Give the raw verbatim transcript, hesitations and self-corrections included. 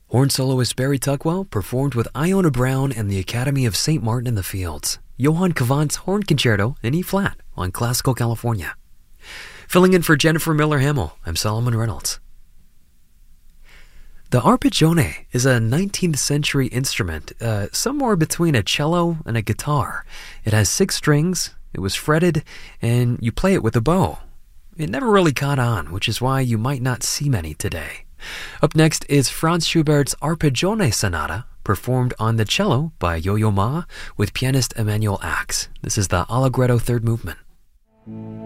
Horn soloist Barry Tuckwell performed with Iona Brown and the Academy of Saint Martin in the Fields. Johann Cavant's Horn Concerto in E-flat on Classical California. Filling in for Jennifer Miller-Hamill, I'm Solomon Reynolds. The arpeggione is a nineteenth century instrument, uh, somewhere between a cello and a guitar. It has six strings, it was fretted, and you play it with a bow. It never really caught on, which is why you might not see many today. Up next is Franz Schubert's Arpeggione Sonata, performed on the cello by Yo-Yo Ma with pianist Emanuel Ax. This is the Allegretto third movement.